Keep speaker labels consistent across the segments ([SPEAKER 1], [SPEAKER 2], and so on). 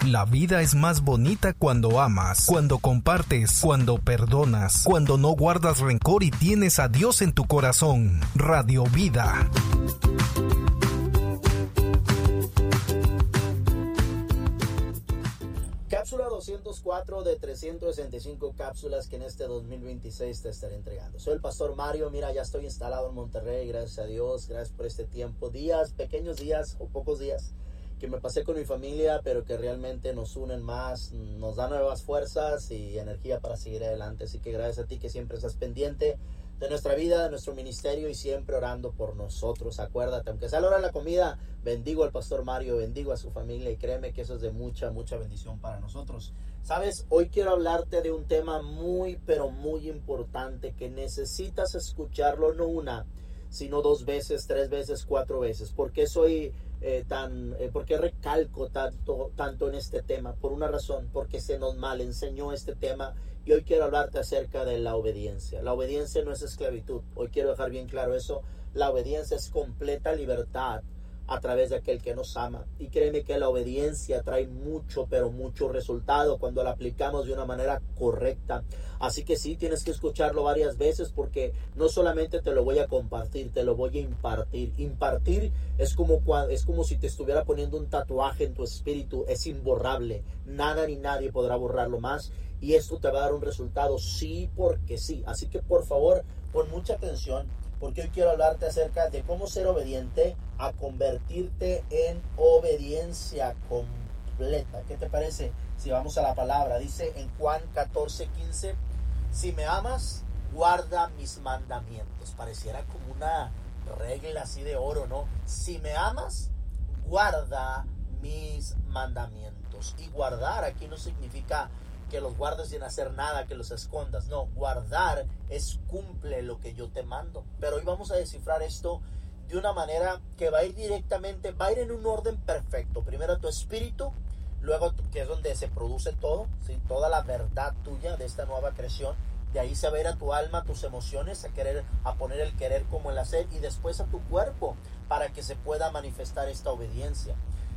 [SPEAKER 1] La vida es más bonita cuando amas, cuando compartes, cuando perdonas, cuando no guardas rencor y tienes a Dios en tu corazón. Radio Vida.
[SPEAKER 2] Cápsula 204 de 365 cápsulas que en este 2026 te estaré entregando. Soy el pastor Mario. Mira, ya estoy instalado en Monterrey, gracias a Dios, gracias por este tiempo. Pequeños días o pocos días que me pasé con mi familia, pero que realmente nos unen más, nos dan nuevas fuerzas y energía para seguir adelante. Así que gracias a ti que siempre estás pendiente de nuestra vida, de nuestro ministerio y siempre orando por nosotros. Acuérdate, aunque sea la hora de la comida, bendigo al pastor Mario, bendigo a su familia y créeme que eso es de mucha bendición para nosotros. Sabes, hoy quiero hablarte de un tema muy, pero muy importante que necesitas escucharlo no una, sino 2 veces, 3 veces, 4 veces. ¿Por qué por qué recalco tanto en este tema? Por una razón, porque se nos mal enseñó este tema y hoy quiero hablarte acerca de la obediencia. La obediencia no es esclavitud. Hoy quiero dejar bien claro eso. La obediencia es completa libertad a través de aquel que nos ama. Y créeme que la obediencia trae mucho, pero mucho resultado cuando la aplicamos de una manera correcta. Así que sí, tienes que escucharlo varias veces porque no solamente te lo voy a compartir, te lo voy a impartir. Impartir es como si te estuviera poniendo un tatuaje en tu espíritu. Es imborrable. Nada ni nadie podrá borrarlo más. Y esto te va a dar un resultado sí porque sí. Así que por favor, pon mucha atención, porque hoy quiero hablarte acerca de cómo ser obediente a convertirte en obediencia completa. ¿Qué te parece si vamos a la palabra? Dice en Juan 14:15, si me amas, guarda mis mandamientos. Pareciera como una regla así de oro, ¿no? Si me amas, guarda mis mandamientos. Y guardar aquí no significa que los guardes sin hacer nada, que los escondas. No, guardar es cumple lo que yo te mando. Pero hoy vamos a descifrar esto de una manera que va a ir directamente, va a ir en un orden perfecto. Primero tu espíritu, luego que es donde se produce todo, ¿sí? Toda la verdad tuya de esta nueva creación. De ahí se va a ir a tu alma, tus emociones, a poner el querer como el hacer, y después a tu cuerpo para que se pueda manifestar esta obediencia.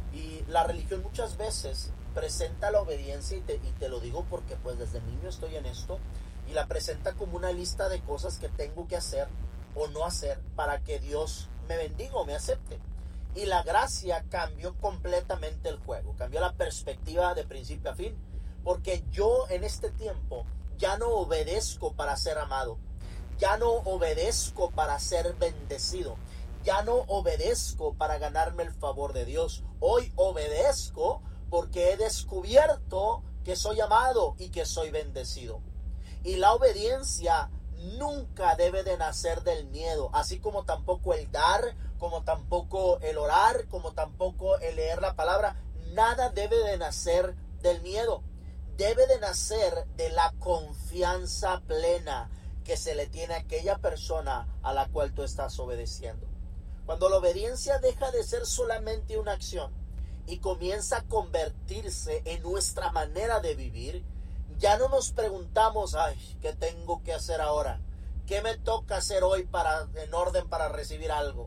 [SPEAKER 2] Y la religión muchas veces presenta la obediencia, y te lo digo porque pues desde niño estoy en esto, y la presenta como una lista de cosas que tengo que hacer o no hacer para que Dios me bendiga o me acepte. Y la gracia cambió completamente el juego, cambió la perspectiva de principio a fin, porque yo en este tiempo ya no obedezco para ser amado, ya no obedezco para ser bendecido, ya no obedezco para ganarme el favor de Dios. Hoy obedezco porque he descubierto que soy amado y que soy bendecido. Y la obediencia nunca debe de nacer del miedo, así como tampoco el dar, como tampoco el orar, como tampoco el leer la palabra. Nada debe de nacer del miedo. Debe de nacer de la confianza plena que se le tiene a aquella persona a la cual tú estás obedeciendo. Cuando la obediencia deja de ser solamente una acción y comienza a convertirse en nuestra manera de vivir, ya no nos preguntamos, ¿qué tengo que hacer ahora? ¿Qué me toca hacer hoy en orden para recibir algo?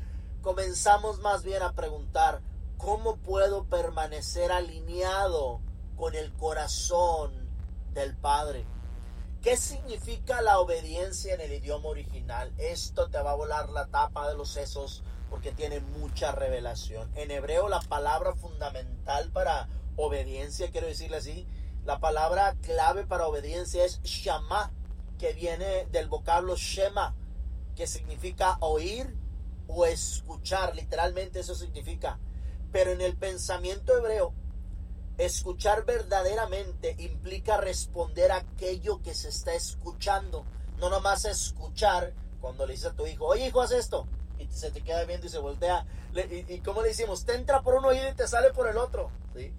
[SPEAKER 2] Comenzamos más bien a preguntar, ¿cómo puedo permanecer alineado con el corazón del Padre? ¿Qué significa la obediencia en el idioma original? Esto te va a volar la tapa de los sesos porque tiene mucha revelación. En hebreo la palabra fundamental para obediencia, quiero decirle así, la palabra clave para obediencia es shama, que viene del vocablo shema, que significa oír o escuchar. Literalmente eso significa. Pero en el pensamiento hebreo, escuchar verdaderamente implica responder a aquello que se está escuchando. No nomás escuchar cuando le dices a tu hijo, oye hijo, haz esto, y se te queda viendo y se voltea. ¿Y cómo le decimos? Te entra por un oído y te sale por el otro, ¿sí?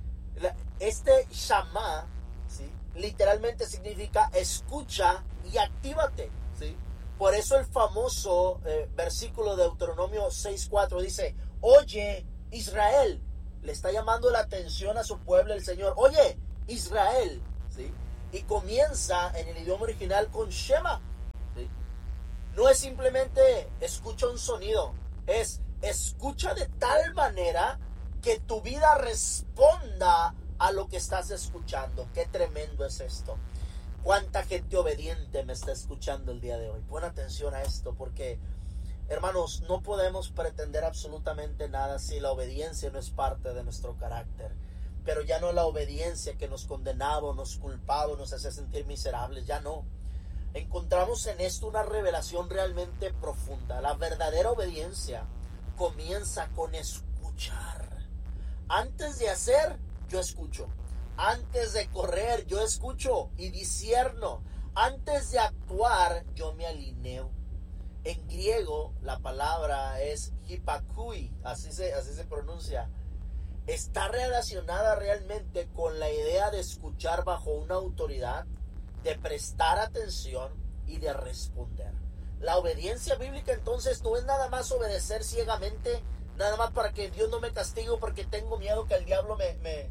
[SPEAKER 2] Este shama, ¿sí?, literalmente significa escucha y actívate, ¿sí? Por eso el famoso versículo de Deuteronomio 6:4 dice, oye Israel, le está llamando la atención a su pueblo el Señor. Oye, Israel, ¿sí? Y comienza en el idioma original con Shema, ¿sí? No es simplemente escucha un sonido, es escucha de tal manera que tu vida responda a lo que estás escuchando. Qué tremendo es esto. Cuánta gente obediente me está escuchando el día de hoy. Pon atención a esto, porque hermanos, no podemos pretender absolutamente nada si la obediencia no es parte de nuestro carácter. Pero ya no la obediencia que nos condenaba, nos culpaba, nos hacía sentir miserables, ya no. Encontramos en esto una revelación realmente profunda. La verdadera obediencia comienza con escuchar. Antes de hacer, yo escucho. Antes de correr, yo escucho y discierno. Antes de actuar, yo me alineo. En griego, la palabra es hipakui, así se pronuncia. Está relacionada realmente con la idea de escuchar bajo una autoridad, de prestar atención y de responder. La obediencia bíblica entonces no es nada más obedecer ciegamente, nada más para que Dios no me castigue porque tengo miedo que el diablo me...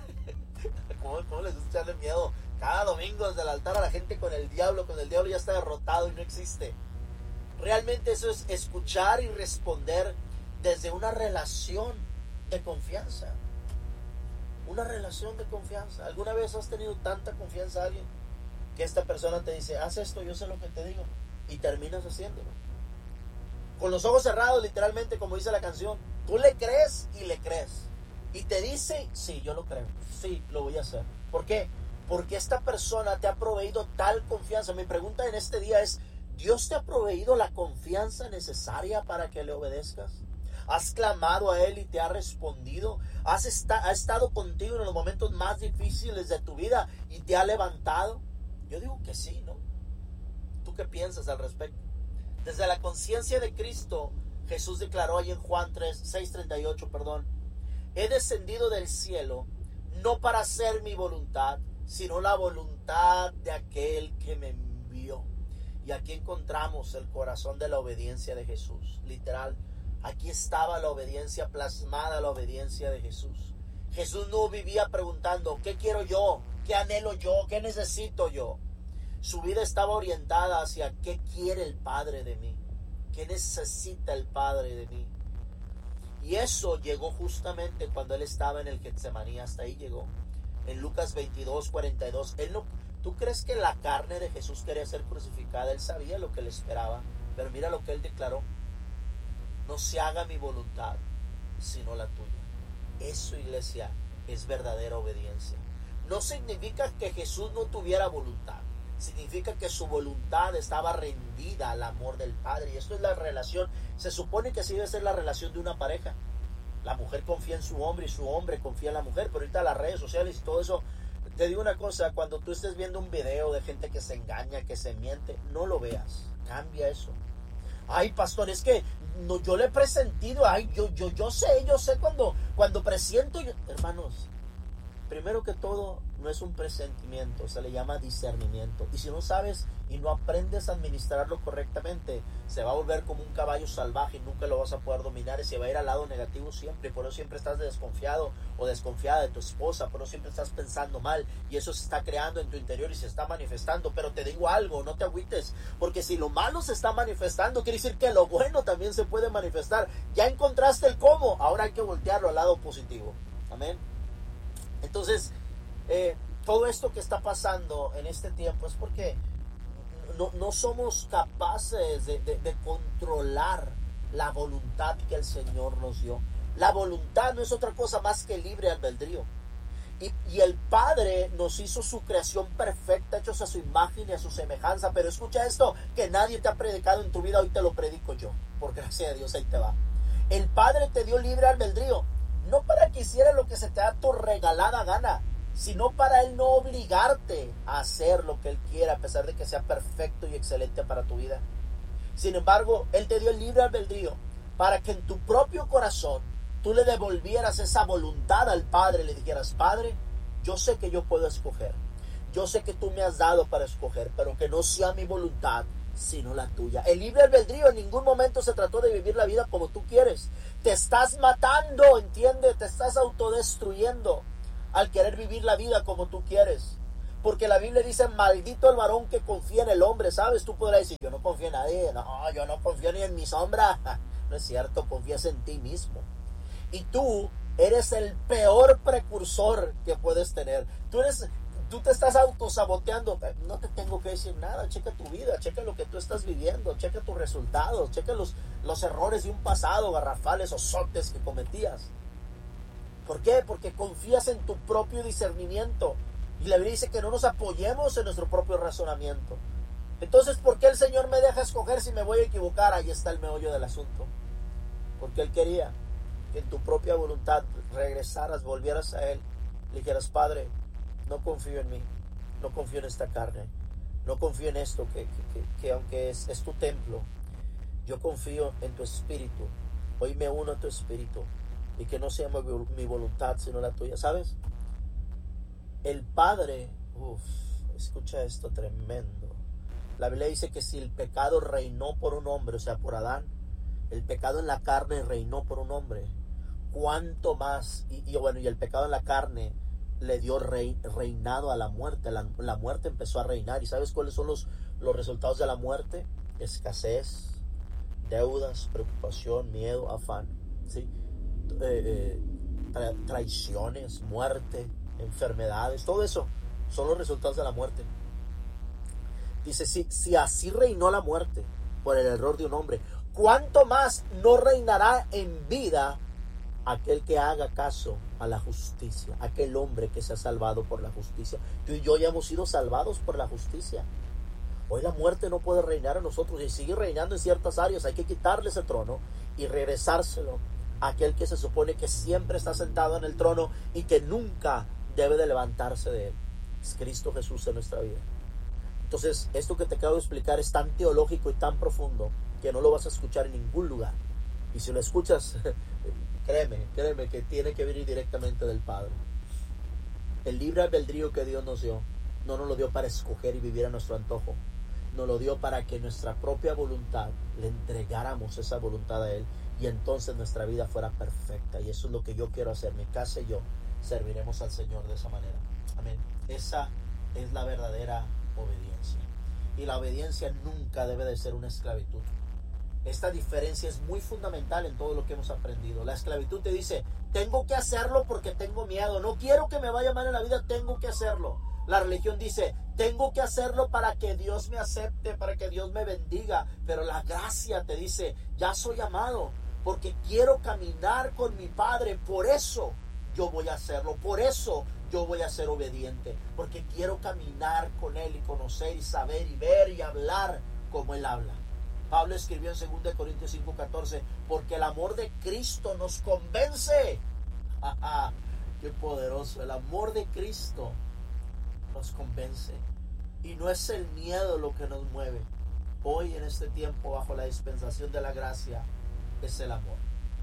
[SPEAKER 2] ¿Cómo les gusta echarle miedo? Cada domingo desde el altar a la gente con el diablo ya está derrotado y no existe. Realmente eso es escuchar y responder desde una relación de confianza. Una relación de confianza. ¿Alguna vez has tenido tanta confianza a alguien que esta persona te dice, haz esto, yo sé lo que te digo, y terminas haciéndolo? Con los ojos cerrados, literalmente, como dice la canción. Tú le crees y le crees. Y te dice, sí, yo lo creo, sí, lo voy a hacer. ¿Por qué? Porque esta persona te ha proveído tal confianza. Mi pregunta en este día es, ¿Dios te ha proveído la confianza necesaria para que le obedezcas? ¿Has clamado a Él y te ha respondido? ¿Ha estado contigo en los momentos más difíciles de tu vida y te ha levantado? Yo digo que sí, ¿no? ¿Tú qué piensas al respecto? Desde la conciencia de Cristo, Jesús declaró ahí en Juan 6:38, he descendido del cielo no para hacer mi voluntad, sino la voluntad de aquel que me envió. Y aquí encontramos el corazón de la obediencia de Jesús, literal. Aquí estaba la obediencia plasmada, la obediencia de Jesús. Jesús no vivía preguntando, ¿qué quiero yo? ¿Qué anhelo yo? ¿Qué necesito yo? Su vida estaba orientada hacia ¿qué quiere el Padre de mí? ¿Qué necesita el Padre de mí? Y eso llegó justamente cuando Él estaba en el Getsemaní. Hasta ahí llegó. En Lucas 22:42. ¿Tú crees que la carne de Jesús quería ser crucificada? Él sabía lo que le esperaba. Pero mira lo que Él declaró. No se haga mi voluntad, sino la tuya. Eso, iglesia, es verdadera obediencia. No significa que Jesús no tuviera voluntad. Significa que su voluntad estaba rendida al amor del Padre. Y esto es la relación. Se supone que así debe ser la relación de una pareja. La mujer confía en su hombre y su hombre confía en la mujer. Pero ahorita las redes sociales y todo eso. Te digo una cosa, cuando tú estés viendo un video de gente que se engaña, que se miente, no lo veas. Cambia eso. Ay, pastor, es que no, yo le he presentido. Ay, yo sé cuando presiento. Hermanos, primero que todo, no es un presentimiento, se le llama discernimiento. Y si no sabes y no aprendes a administrarlo correctamente, se va a volver como un caballo salvaje y nunca lo vas a poder dominar y se va a ir al lado negativo siempre. Por eso siempre estás desconfiado o desconfiada de tu esposa, por eso siempre estás pensando mal y eso se está creando en tu interior y se está manifestando. Pero te digo algo, no te agüites, porque si lo malo se está manifestando, quiere decir que lo bueno también se puede manifestar. Ya encontraste el cómo, ahora hay que voltearlo al lado positivo. Amén. Entonces, todo esto que está pasando en este tiempo es porque no somos capaces de controlar la voluntad que el Señor nos dio. La voluntad no es otra cosa más que libre albedrío. Y el Padre nos hizo su creación perfecta, hechos a su imagen y a su semejanza. Pero escucha esto, que nadie te ha predicado en tu vida, hoy te lo predico yo. Por gracia de Dios, ahí te va. El Padre te dio libre albedrío. No para que hicieras lo que se te da tu regalada gana, sino para Él no obligarte a hacer lo que Él quiera, a pesar de que sea perfecto y excelente para tu vida. Sin embargo, Él te dio el libre albedrío para que en tu propio corazón tú le devolvieras esa voluntad al Padre, le dijeras, Padre, yo sé que yo puedo escoger, yo sé que tú me has dado para escoger, pero que no sea mi voluntad, sino la tuya. El libre albedrío en ningún momento se trató de vivir la vida como tú quieres. Te estás matando, ¿entiendes? Te estás autodestruyendo al querer vivir la vida como tú quieres. Porque la Biblia dice, maldito el varón que confía en el hombre, ¿sabes? Tú podrás decir, yo no confío en nadie. No, yo no confío ni en mi sombra. No es cierto, confías en ti mismo. Y tú Eres el peor precursor que puedes tener. Tú te estás autosaboteando. No te tengo que decir nada. Checa tu vida, checa lo que tú estás viviendo, checa tus resultados, checa los errores de un pasado, garrafales o sotes que cometías. ¿Por qué? Porque confías en tu propio discernimiento. Y la Biblia dice que no nos apoyemos en nuestro propio razonamiento. Entonces, ¿por qué el Señor me deja escoger si me voy a equivocar? Ahí está el meollo del asunto. Porque Él quería que en tu propia voluntad regresaras, volvieras a Él, le dijeras: Padre, no confío en mí, no confío en esta carne, no confío en esto que aunque es tu templo, yo confío en tu espíritu. Hoy me uno a tu espíritu y que no sea mi voluntad sino la tuya. ¿Sabes? El Padre, escucha esto tremendo. La Biblia dice que si el pecado reinó por un hombre, o sea, por Adán, el pecado en la carne reinó por un hombre, ¿cuánto más? Y el pecado en la carne le dio reinado a la muerte. La muerte empezó a reinar. ¿Y sabes cuáles son los resultados de la muerte? Escasez, deudas, preocupación, miedo, afán, ¿sí? Traiciones, muerte, enfermedades, todo eso son los resultados de la muerte. Dice, si así reinó la muerte por el error de un hombre, ¿cuánto más no reinará en vida aquel que haga caso a la justicia, aquel hombre que se ha salvado por la justicia? Tú y yo ya hemos sido salvados por la justicia. Hoy la muerte no puede reinar en nosotros y sigue reinando en ciertas áreas. Hay que quitarle ese trono y regresárselo a aquel que se supone que siempre está sentado en el trono y que nunca debe de levantarse de él. Es Cristo Jesús en nuestra vida. Entonces, esto que te acabo de explicar es tan teológico y tan profundo que no lo vas a escuchar en ningún lugar. Y si lo escuchas, créeme que tiene que venir directamente del Padre. El libre albedrío que Dios nos dio, no nos lo dio para escoger y vivir a nuestro antojo. Nos lo dio para que nuestra propia voluntad le entregáramos esa voluntad a Él y entonces nuestra vida fuera perfecta. Y eso es lo que yo quiero hacer. Mi casa y yo serviremos al Señor de esa manera. Amén. Esa es la verdadera obediencia. Y la obediencia nunca debe de ser una esclavitud. Esta diferencia es muy fundamental en todo lo que hemos aprendido. La esclavitud te dice: tengo que hacerlo porque tengo miedo, no quiero que me vaya mal en la vida, tengo que hacerlo. La religión dice: tengo que hacerlo para que Dios me acepte, para que Dios me bendiga. Pero la gracia te dice: ya soy amado porque quiero caminar con mi Padre, por eso yo voy a hacerlo, por eso yo voy a ser obediente, porque quiero caminar con Él y conocer y saber y ver y hablar como Él habla. Pablo escribió en 2 Corintios 5:14: porque el amor de Cristo nos convence. ¡Qué poderoso! El amor de Cristo nos convence. Y no es el miedo lo que nos mueve. Hoy, en este tiempo, bajo la dispensación de la gracia, es el amor.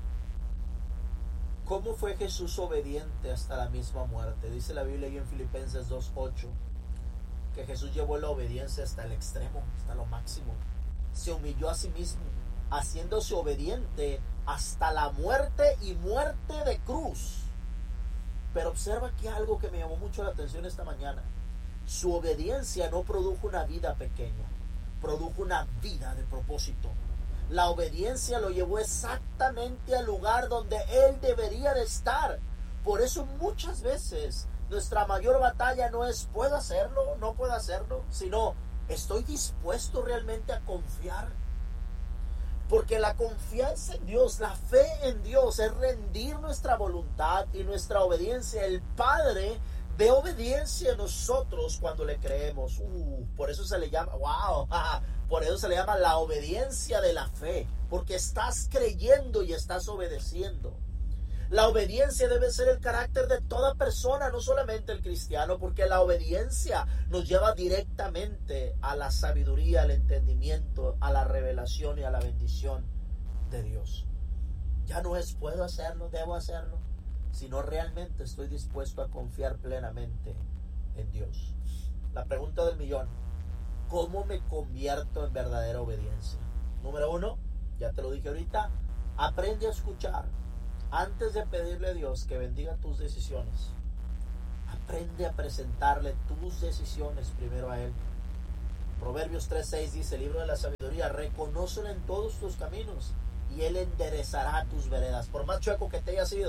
[SPEAKER 2] ¿Cómo fue Jesús obediente hasta la misma muerte? Dice la Biblia ahí en Filipenses 2:8 que Jesús llevó la obediencia hasta el extremo, hasta lo máximo. Se humilló a sí mismo, haciéndose obediente hasta la muerte y muerte de cruz. Pero observa aquí algo que me llamó mucho la atención esta mañana. Su obediencia no produjo una vida pequeña, produjo una vida de propósito. La obediencia lo llevó exactamente al lugar donde Él debería de estar. Por eso muchas veces nuestra mayor batalla no es ¿puedo hacerlo? ¿No puedo hacerlo? Sino ¿estoy dispuesto realmente a confiar? Porque la confianza en Dios, la fe en Dios es rendir nuestra voluntad y nuestra obediencia. El Padre ve obediencia en nosotros cuando le creemos. Por eso se le llama, por eso se le llama la obediencia de la fe, porque estás creyendo y estás obedeciendo. La obediencia debe ser el carácter de toda persona, no solamente el cristiano, porque la obediencia nos lleva directamente a la sabiduría, al entendimiento, a la revelación y a la bendición de Dios. Ya no es puedo hacerlo, debo hacerlo, sino realmente estoy dispuesto a confiar plenamente en Dios. La pregunta del millón: ¿cómo me convierto en verdadera obediencia? Número 1, ya te lo dije ahorita, aprende a escuchar. Antes de pedirle a Dios que bendiga tus decisiones, aprende a presentarle tus decisiones primero a Él. Proverbios 3:6 dice, el libro de la sabiduría: reconócelo en todos tus caminos y Él enderezará tus veredas. Por más chueco que te haya sido,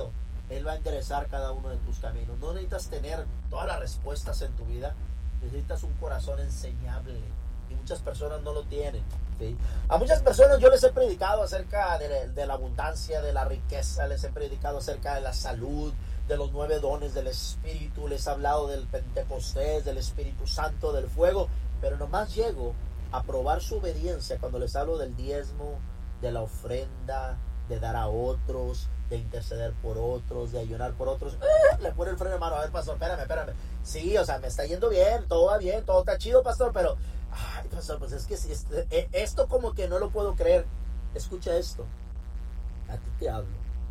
[SPEAKER 2] Él va a enderezar cada uno de tus caminos. No necesitas tener todas las respuestas en tu vida. Necesitas un corazón enseñable. Y muchas personas no lo tienen, ¿sí? A muchas personas yo les he predicado acerca de la abundancia, de la riqueza. Les he predicado acerca de la salud, de los 9 dones del Espíritu. Les he hablado del Pentecostés, del Espíritu Santo, del fuego. Pero nomás llego a probar su obediencia cuando les hablo del diezmo, de la ofrenda, de dar a otros, de interceder por otros, de ayunar por otros. Le pone el freno de mano. A ver, pastor, espérame. Sí, o sea, me está yendo bien, todo va bien, todo está chido, pastor, pero ay, pastor, pues es que esto como que no lo puedo creer. Escucha esto. A ti te hablo.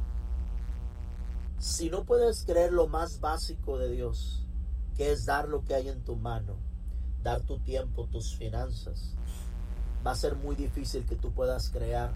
[SPEAKER 2] Si no puedes creer lo más básico de Dios, que es dar lo que hay en tu mano, dar tu tiempo, tus finanzas, va a ser muy difícil que tú puedas crear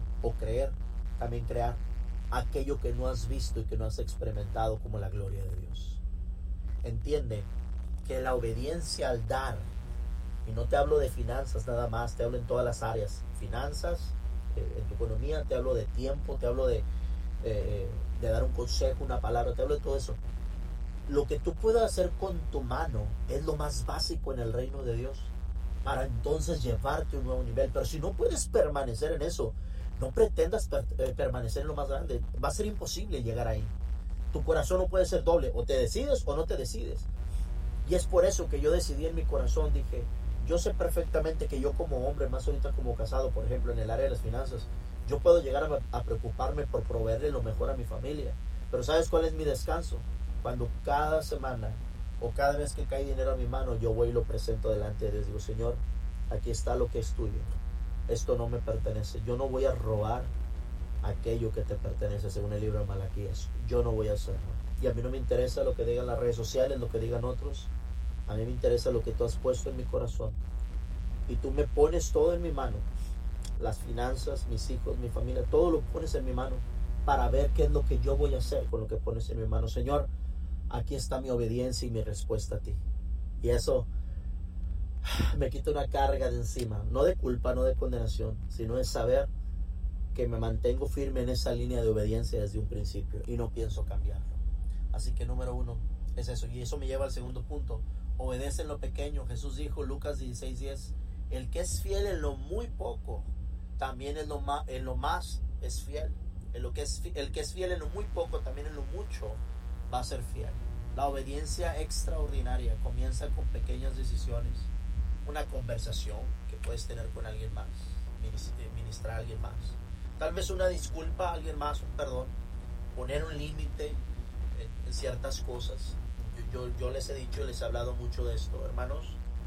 [SPEAKER 2] aquello que no has visto y que no has experimentado como la gloria de Dios. Entiende que la obediencia al dar, y no te hablo de finanzas nada más, te hablo en todas las áreas, finanzas, en tu economía, te hablo de tiempo, te hablo de dar un consejo, una palabra, te hablo de todo eso. Lo que tú puedas hacer con tu mano es lo más básico en el reino de Dios, para entonces llevarte a un nuevo nivel. Pero si no puedes permanecer en eso, no pretendas permanecer en lo más grande. Va a ser imposible llegar ahí. Tu corazón no puede ser doble. O te decides o no te decides. Y es por eso que yo decidí en mi corazón. Dije, yo sé perfectamente que yo como hombre, más ahorita como casado, por ejemplo, en el área de las finanzas, yo puedo llegar a preocuparme por proveerle lo mejor a mi familia. Pero ¿sabes cuál es mi descanso? Cuando cada semana o cada vez que cae dinero a mi mano, yo voy y lo presento delante de Dios. Digo, Señor, aquí está lo que es tuyo. Esto no me pertenece. Yo no voy a robar aquello que te pertenece, según el libro de Malaquías. Yo no voy a hacerlo. Y a mí no me interesa lo que digan las redes sociales, lo que digan otros. A mí me interesa lo que tú has puesto en mi corazón. Y tú me pones todo en mi mano. Las finanzas, mis hijos, mi familia, todo lo pones en mi mano para ver qué es lo que yo voy a hacer con lo que pones en mi mano. Señor, aquí está mi obediencia y mi respuesta a ti. Y eso me quita una carga de encima, no de culpa, no de condenación, sino de saber que me mantengo firme en esa línea de obediencia desde un principio y no pienso cambiarlo. Así que número 1 es eso, y eso me lleva al segundo punto. Obedece en lo pequeño. Jesús dijo, Lucas 16:10, el que es fiel en lo muy poco, también en lo más es fiel. El que es fiel en lo muy poco, también en lo mucho va a ser fiel. La obediencia extraordinaria comienza con pequeñas decisiones. Una conversación que puedes tener con alguien más, ministrar a alguien más, tal vez una disculpa a alguien más, un perdón, poner un límite en ciertas cosas. Yo les he dicho, les he hablado mucho de esto, hermanos.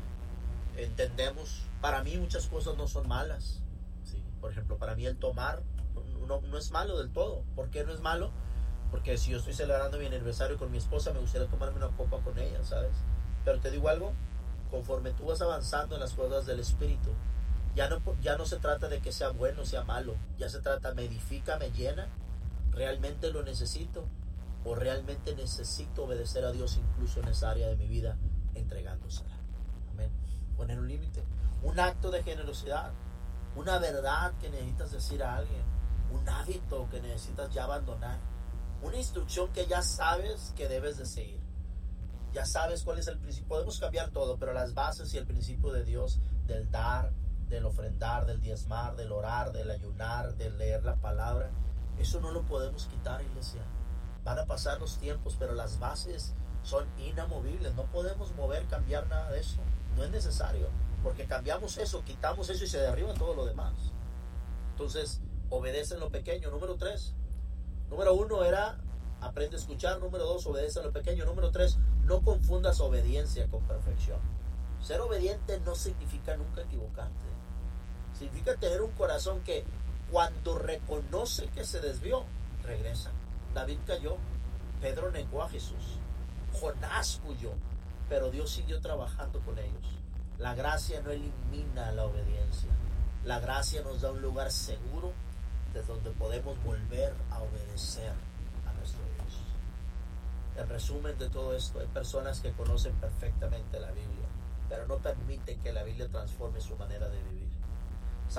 [SPEAKER 2] Entendemos, para mí muchas cosas no son malas, ¿sí? Por ejemplo, para mí el tomar no es malo del todo. ¿Por qué no es malo? Porque si yo estoy celebrando mi aniversario con mi esposa, me gustaría tomarme una copa con ella, ¿sabes? Pero te digo algo, conforme tú vas avanzando en las cosas del Espíritu, ya no se trata de que sea bueno o sea malo, ya se trata, me edifica, me llena, realmente lo necesito, o realmente necesito obedecer a Dios incluso en esa área de mi vida, entregándosela. Amén. Poner un límite, un acto de generosidad, una verdad que necesitas decir a alguien, un hábito que necesitas ya abandonar, una instrucción que ya sabes que debes de seguir. Ya sabes cuál es el principio. Podemos cambiar todo, pero las bases y el principio de Dios, del dar, del ofrendar, del diezmar, del orar, del ayunar, del leer la palabra, eso no lo podemos quitar, iglesia. Van a pasar los tiempos, pero las bases son inamovibles. No podemos mover, cambiar nada de eso. No es necesario, porque cambiamos eso, quitamos eso y se derriba todo lo demás. Entonces, obedece en lo pequeño. Número 3. Número 1 era aprende a escuchar. Número 2, obedece en lo pequeño. Número 3, no confundas obediencia con perfección. Ser obediente no significa nunca equivocarte. Significa tener un corazón que cuando reconoce que se desvió, regresa. David cayó, Pedro negó a Jesús, Jonás huyó, pero Dios siguió trabajando con ellos. La gracia no elimina la obediencia. La gracia nos da un lugar seguro desde donde podemos volver a obedecer a nuestro Dios. En resumen de todo esto, hay personas que conocen perfectamente la Biblia, pero no permiten que la Biblia transforme su manera de vivir.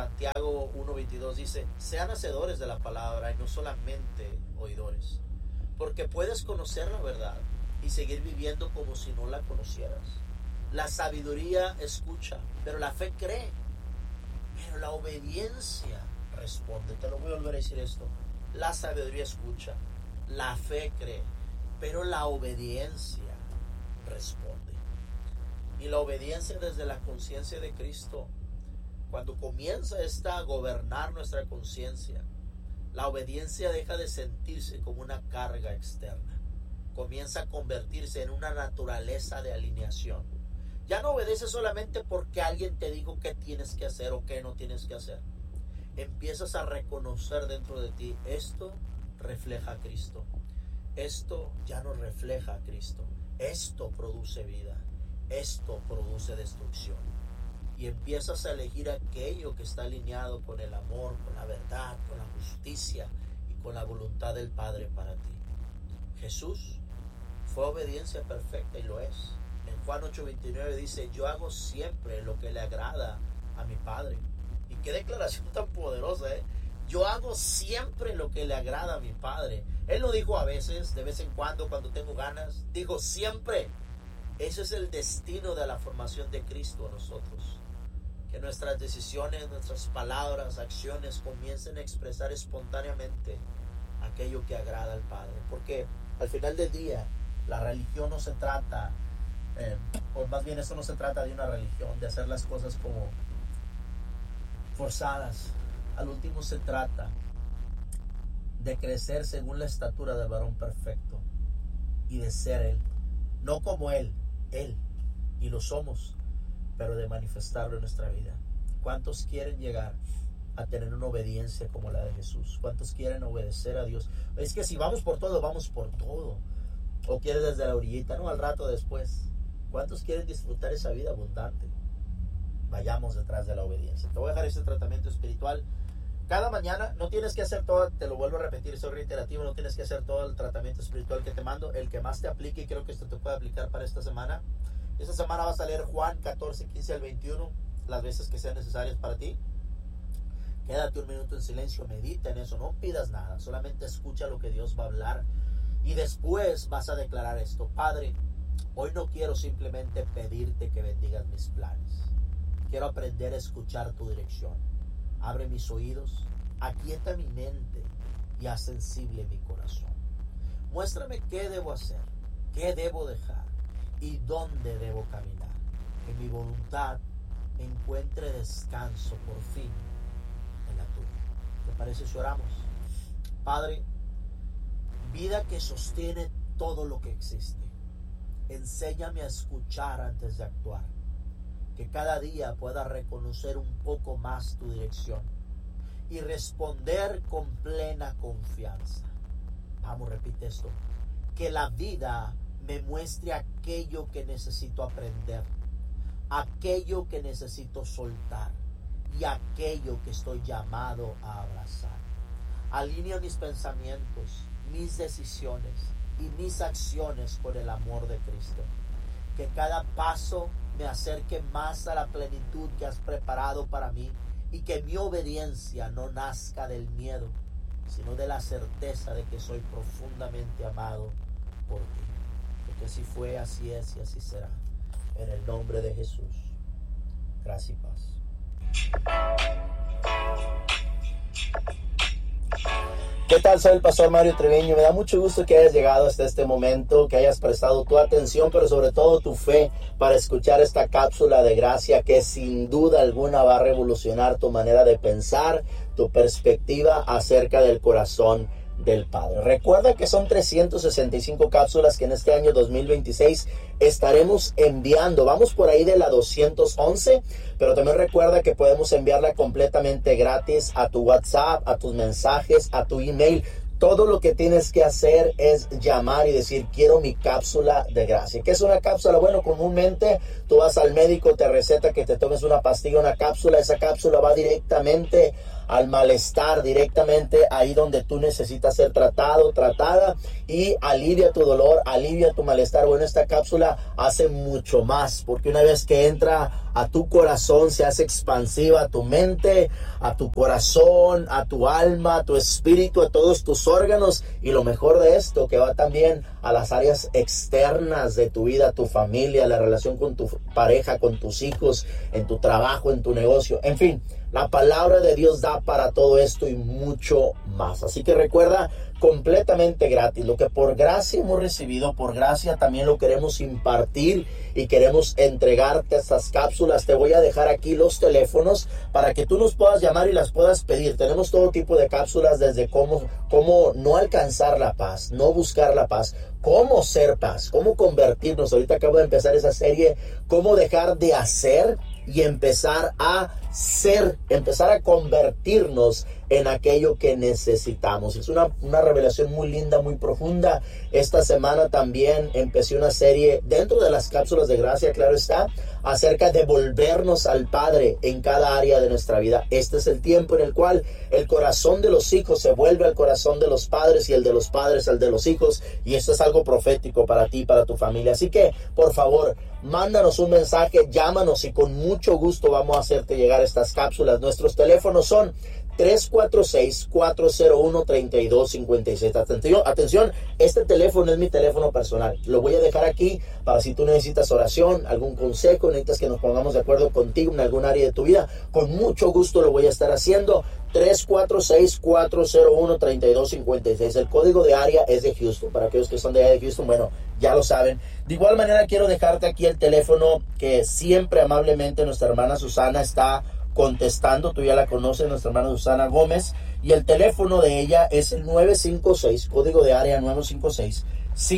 [SPEAKER 2] Santiago 1:22 dice, sean hacedores de la palabra y no solamente oidores, Porque puedes conocer la verdad y seguir viviendo como si no la conocieras. La sabiduría escucha, pero la fe cree. Pero la obediencia responde. Te lo voy a volver a decir esto. La sabiduría escucha, la fe cree, pero la obediencia responde. Y la obediencia desde la conciencia de Cristo, cuando comienza esta a gobernar nuestra conciencia, la obediencia deja de sentirse como una carga externa. Comienza a convertirse en una naturaleza de alineación. Ya no obedeces solamente porque alguien te dijo qué tienes que hacer o qué no tienes que hacer. Empiezas a reconocer dentro de ti, esto refleja a Cristo. Esto ya no refleja a Cristo. Esto produce vida. Esto produce destrucción. Y empiezas a elegir aquello que está alineado con el amor, con la verdad, con la justicia y con la voluntad del Padre para ti. Jesús fue obediencia perfecta y lo es. En Juan 8:29 dice, yo hago siempre lo que le agrada a mi Padre. Y qué declaración tan poderosa, ¿eh? Yo hago siempre lo que le agrada a mi Padre. Él no dijo a veces, de vez en cuando tengo ganas. Dijo siempre. Ese es el destino de la formación de Cristo a nosotros. Que nuestras decisiones, nuestras palabras, acciones comiencen a expresar espontáneamente aquello que agrada al Padre. Porque al final del día, la religión no se trata, o más bien eso no se trata de una religión, de hacer las cosas como forzadas. Al último se trata de crecer según la estatura del varón perfecto y de ser Él, no como Él, y lo somos, pero de manifestarlo en nuestra vida. ¿Cuántos quieren llegar a tener una obediencia como la de Jesús? ¿Cuántos quieren obedecer a Dios? Es que si vamos por todo, vamos por todo. ¿O quieres desde la orillita? No, al rato después. ¿Cuántos quieren disfrutar esa vida abundante? Vayamos detrás de la obediencia. Te voy a dejar este tratamiento espiritual. Cada mañana no tienes que hacer todo, te lo vuelvo a repetir, soy reiterativo, no tienes que hacer todo el tratamiento espiritual que te mando, el que más te aplique, y creo que esto te puede aplicar para esta semana. Esta semana vas a leer Juan 14, 15 al 21, las veces que sean necesarias para ti. Quédate un minuto en silencio, medita en eso, no pidas nada, solamente escucha lo que Dios va a hablar. Y después vas a declarar esto: Padre, hoy no quiero simplemente pedirte que bendigas mis planes. Quiero aprender a escuchar tu dirección. Abre mis oídos, aquieta mi mente y haz sensible mi corazón. Muéstrame qué debo hacer, qué debo dejar y dónde debo caminar. Que mi voluntad encuentre descanso por fin en la tuya. ¿Te parece si oramos? Padre, vida que sostiene todo lo que existe, enséñame a escuchar antes de actuar. Que cada día pueda reconocer un poco más tu dirección y responder con plena confianza. Vamos, repite esto. Que la vida me muestre aquello que necesito aprender, aquello que necesito soltar y aquello que estoy llamado a abrazar. Alinea mis pensamientos, mis decisiones y mis acciones con el amor de Cristo. Que cada paso me acerque más a la plenitud que has preparado para mí y que mi obediencia no nazca del miedo, sino de la certeza de que soy profundamente amado por ti. Porque así fue, así es y así será. En el nombre de Jesús. Gracias y paz. ¿Qué tal? Soy el pastor Mario Treviño. Me da mucho gusto que hayas llegado hasta este momento, que hayas prestado tu atención, pero sobre todo tu fe para escuchar esta cápsula de gracia que sin duda alguna va a revolucionar tu manera de pensar, tu perspectiva acerca del corazón del Padre. Recuerda que son 365 cápsulas que en este año 2026 estaremos enviando. Vamos por ahí de la 211, pero también recuerda que podemos enviarla completamente gratis a tu WhatsApp, a tus mensajes, a tu email. Todo lo que tienes que hacer es llamar y decir: quiero mi cápsula de gracia. ¿Qué es una cápsula? Bueno, comúnmente tú vas al médico, te receta que te tomes una pastilla, una cápsula. Esa cápsula va directamente al malestar directamente ahí donde tú necesitas ser tratado, tratada, y alivia tu dolor, alivia tu malestar. Bueno, esta cápsula hace mucho más, porque una vez que entra a tu corazón, se hace expansiva a tu mente, a tu corazón, a tu alma, a tu espíritu, a todos tus órganos, y lo mejor de esto, que va también a las áreas externas de tu vida, tu familia, la relación con tu pareja, con tus hijos, en tu trabajo, en tu negocio, en fin. La palabra de Dios da para todo esto y mucho más. Así que recuerda, completamente gratis. Lo que por gracia hemos recibido, por gracia también lo queremos impartir y queremos entregarte estas cápsulas. Te voy a dejar aquí los teléfonos para que tú nos puedas llamar y las puedas pedir. Tenemos todo tipo de cápsulas, desde cómo no alcanzar la paz, no buscar la paz, cómo ser paz, cómo convertirnos. Ahorita acabo de empezar esa serie, cómo dejar de hacer y empezar a ser, empezar a convertirnos en aquello que necesitamos. Es una revelación muy linda, muy profunda. Esta semana también empecé una serie dentro de las cápsulas de gracia, claro está, acerca de volvernos al Padre en cada área de nuestra vida. Este es el tiempo en el cual el corazón de los hijos se vuelve al corazón de los padres, y el de los padres al de los hijos, y esto es algo profético para ti y para tu familia. Así que, por favor, mándanos un mensaje, llámanos y con mucho gusto vamos a hacerte llegar estas cápsulas. Nuestros teléfonos son 346-401-3256. Atención, este teléfono es mi teléfono personal. Lo voy a dejar aquí para si tú necesitas oración, algún consejo, necesitas que nos pongamos de acuerdo contigo en algún área de tu vida. Con mucho gusto lo voy a estar haciendo. 346-401-3256. El código de área es de Houston. Para aquellos que son de allá de Houston, bueno, ya lo saben. De igual manera quiero dejarte aquí el teléfono que siempre amablemente nuestra hermana Susana está contestando. Tú ya la conoces, nuestra hermana Susana Gómez, y el teléfono de ella es el 956, código de área 956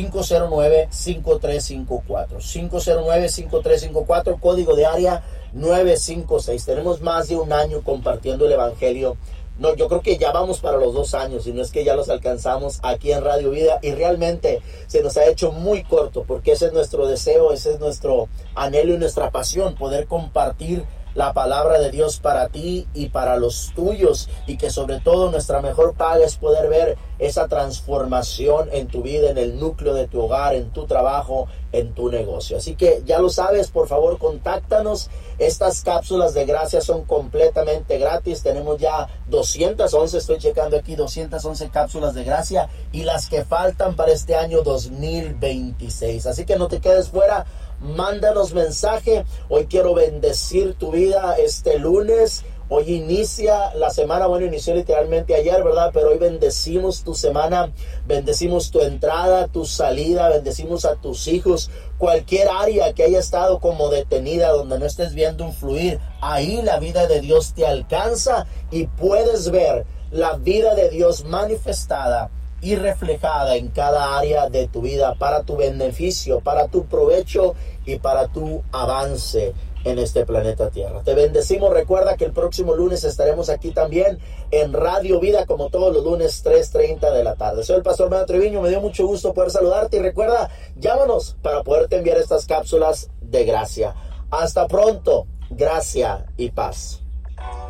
[SPEAKER 2] 509-5354 509-5354, código de área 956. Tenemos más de un año compartiendo el evangelio. No, yo creo que ya vamos para los 2 años, y no es que ya los alcanzamos aquí en Radio Vida, y realmente se nos ha hecho muy corto, porque ese es nuestro deseo, ese es nuestro anhelo y nuestra pasión, poder compartir la palabra de Dios para ti y para los tuyos, y que sobre todo nuestra mejor paga es poder ver esa transformación en tu vida, en el núcleo de tu hogar, en tu trabajo, en tu negocio. Así que ya lo sabes, por favor contáctanos. Estas cápsulas de gracia son completamente gratis. Tenemos ya 211, estoy checando aquí, 211 cápsulas de gracia, y las que faltan para este año 2026. Así que no te quedes fuera. Mándanos mensaje. Hoy quiero bendecir tu vida este lunes. Hoy inicia la semana, bueno, inició literalmente ayer, ¿verdad? Pero hoy bendecimos tu semana, bendecimos tu entrada, tu salida, bendecimos a tus hijos. Cualquier área que haya estado como detenida, donde no estés viendo un fluir, ahí la vida de Dios te alcanza y puedes ver la vida de Dios manifestada y reflejada en cada área de tu vida, para tu beneficio, para tu provecho y para tu avance en este planeta Tierra. Te bendecimos. Recuerda que el próximo lunes estaremos aquí también en Radio Vida, como todos los lunes, 3:30 de la tarde. Soy el pastor Mario Treviño, me dio mucho gusto poder saludarte, y recuerda, llámanos para poderte enviar estas cápsulas de gracia. Hasta pronto, gracia y paz.